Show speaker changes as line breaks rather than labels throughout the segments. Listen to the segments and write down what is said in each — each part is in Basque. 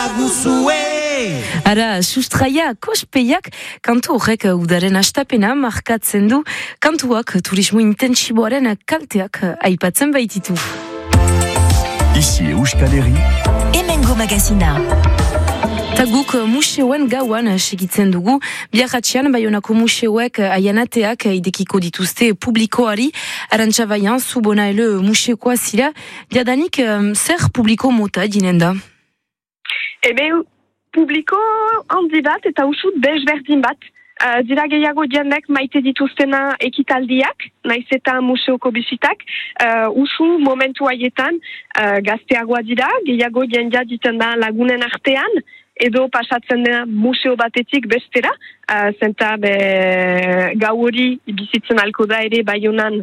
Ara, sustraia kospeiak kantu horrek udaren astapena markatzen du, kantuak turismo intentsiboaren kalteak aipatzen baititu.
Ici Euskal Herri,
Hemengo Magazina.
Ta guk museoen gauan segitzen dugu, biarratxean Baionako museoek aianateak idekiko dituzte publikoari, Arantxa Baian, zubona ele museokoa zira, jadanik zer publiko mota dinen da?
Publiko handi bat eta usut desberdin bat. Dira gehiago jendek maite dituztena ekitaldiak, naiz eta museoko bisitak. Usu momentu haietan gazteagoa dira, gehiago jendea diten da lagunen artean, edo pasatzen dena museo batetik bestera, zenta gau hori bizitzen alko da ere Baionan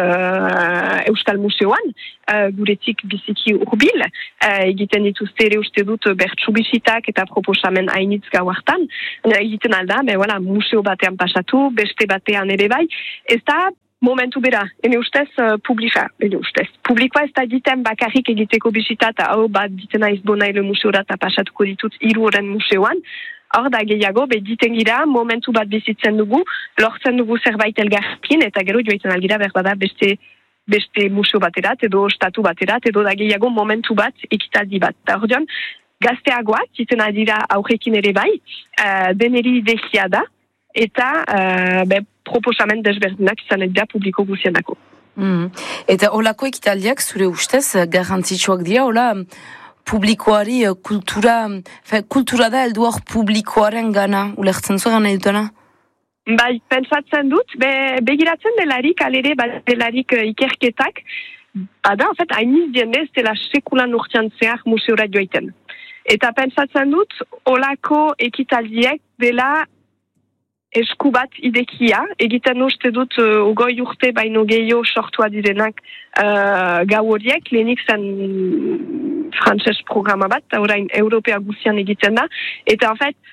Euskal Museoan, guretik biziki urbil, egiten dituzte ere uste dut bertsu bisitak eta proposamen hainitz gau hartan, egiten alda, museo batean pasatu, beste batean ere bai, ez da momentu bera, ene ustez publikoa ez da egiten bakarrik egiteko bisita eta hau bat ditena izbona ele museora eta pasatuko ditut 3 horren museoan. Hor da gehiago, diten gira, momentu bat bizitzen dugu, lortzen dugu zerbait elgarrekin eta gero joiten algira berbada beste museo baterat edo statu baterat edo da gehiago momentu bat ekitaldi bat. Eta hor dion, gazteagoak diten aldira aurrekin ere bai, deneri idezia da, eta proposamen desberdinak izan edera publiko guzienako.
Eta holako ekitaldiak zure ustez garrantzitsuak dira, hola publikoari kultura da heldu hor publikoaren gana, ulertzen zuen gana edutena?
Bai, pentsatzen dut, begiratzen delarik, alere delarik ikerketak, bada, hainiz diendez dela sekulan urtean zehar museora joiten. Eta pentsatzen dut, holako ekitaldiek dela esku bat idekia, egiten uste dut ogoi urte baino gehiago sortua direnak gau horiek, lehenik zen frantses programa bat, orain Europea guzian egiten da, eta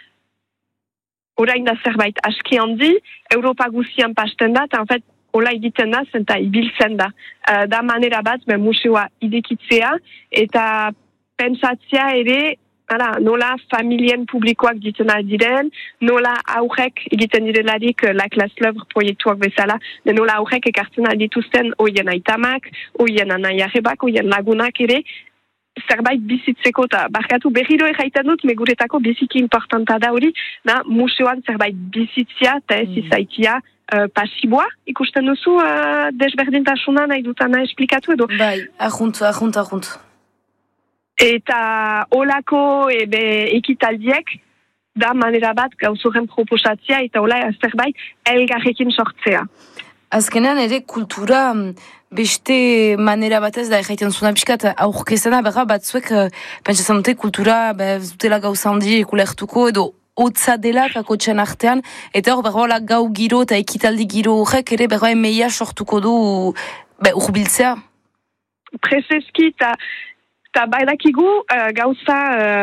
orain da zerbait aski handi, Europa guzian pasten da, eta hola egiten da, zenta ibiltzen da. Da manera bat, museoa idekitzea, eta pentsatzea ere, nola familien publikoak ditzen diren, nola aurrek egiten direlarik la classe l'œuvre proiektuak bezala, nola aurrek ekartzen aldituzten oien aitamak, oien anaiarrebak, oien lagunak ere, zerbait bizitzeko eta barkatu berriro erraiten dut, meguretako biziki importanta da hori, museoan zerbait bizitzia eta ez izaitia pasiboa, ikusten duzu desberdintasuna nahi dutana esplikatu edo?
Bai, ahunt.
Eta holako ekitaldiek da manera bat gauzoren proposatzea eta hola zerbait elgarrekin sortzea.
Azkenean ere kultura beste manera batez da erraiten zuna pixkat aurkezena batzuek pentsatzen dute kultura dutela gauza handi ekulertuko edo hotza dela kakotxean artean eta hor berrola gau giro eta ekitaldi giro horrek ere berroa emeia sortuko du urbiltzea.
Prezeski eta baidakigu gauza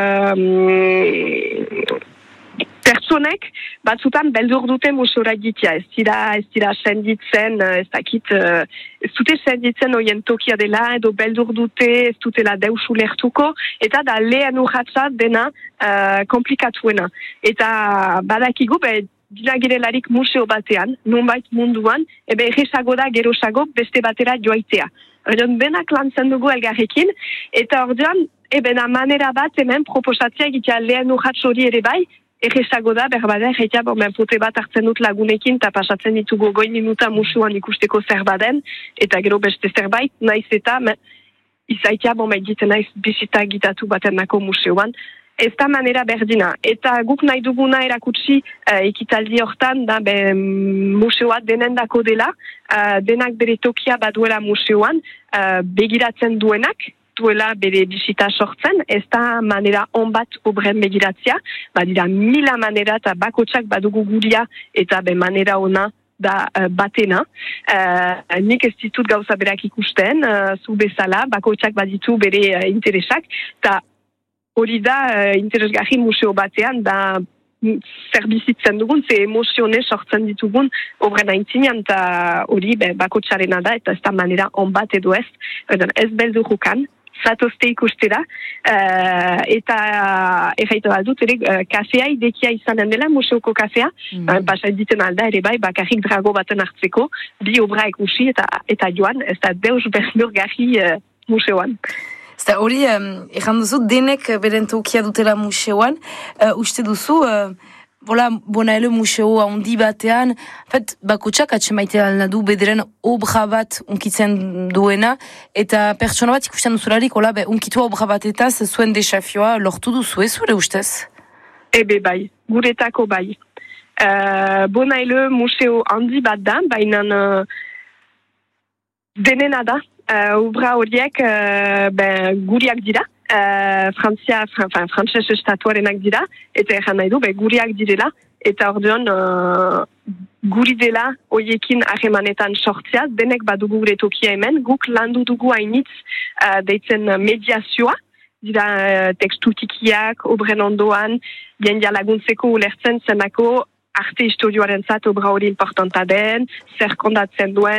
pertsonek batzutan beldur dute museora egitea. Ez dira senditzen, ez dute senditzen oien tokia dela, edo beldur dute, ez dutela deus ulertuko, eta da lehen urratza dena komplikatuena. Eta badakigu, dina girelarik museo batean, nonbait munduan, erresago da gerosago beste batera joaitea. Orduan, benak lantzen dugu elgarrekin, eta orduan, manera bat hemen proposatzea egitea lehen urratz hori ere bai, erresago da, berbada, erretia, pote bat hartzen dut lagunekin, eta pasatzen ditugu 5 minuta musuan ikusteko zerbaden, eta gero beste zerbait, naiz eta, izaitia, egiten naiz bisita gitatu baten nako museoan, ez da manera berdina. Eta guk nahi duguna erakutsi ekitaldi hortan, museoa denendako dela, denak bere tokia baduela museoan, begiratzen duenak, duela bere bisita sortzen, ez da manera onbat obren begiratzea, badira 1000 manera eta bakotsak badugu guria eta manera ona da batena. Nik ez ditut gauza berak ikusten, zu bezala, bakotsak baditu bere interesak, eta hori da interesgarri museo batean, da zer bizitzen dugun, ze emozione sortzen ditugun obren aintzinean, eta hori bakotsarena da, eta ez da manera on bat edo ez beldurukan, zatozte ikustera, eta erraita bat dut, kafea idekia izanen dela, museoko kafea, pasa diten alda ere bai, bakarrik drago baten hartzeko, bi obra ikusi eta joan, ez da deus beldurgarri museoan.
Eta hori, erran duzu, denek beren tokia dutela museoan, uste duzu, Bonaele museo handi batean, bakotxak atxemaitea alna du bederen obra bat unkitzen duena, eta pertsona bat ikusten duzularik, unkitua obra batetaz zuen desafioa lortu duzu ez, zure ustez?
Ebe bai, guretako bai. Bonaele museo handi bat da, baina denena da, obra horiek guriak dira. Frantses estatuarenak dira, eta erran nahi du, guriak direla, eta orduan guri dela hoiekin harremanetan sortzea, denek badugu gure tokia hemen, guk landu dugu hainitz deitzen mediazioa, dira tekstutikiak, obren ondoan, jendia laguntzeko ulertzen zenako arte historioaren zat obra hori importanta den, zer kondatzen duen,